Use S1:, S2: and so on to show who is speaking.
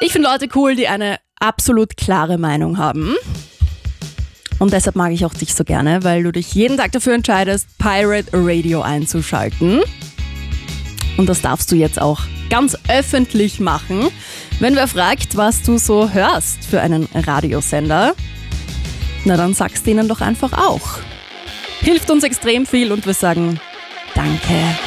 S1: Ich finde Leute cool, die eine absolut klare Meinung haben. Und deshalb mag ich auch dich so gerne, weil du dich jeden Tag dafür entscheidest, Pirate Radio einzuschalten. Und das darfst du jetzt auch ganz öffentlich machen. Wenn wer fragt, was du so hörst für einen Radiosender, na dann sagst denen doch einfach auch. Hilft uns extrem viel und wir sagen Danke.